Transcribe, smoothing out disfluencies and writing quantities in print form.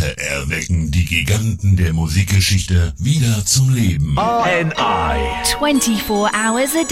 Heute erwecken die Giganten der Musikgeschichte wieder zum Leben. RNI. 24 hours a day.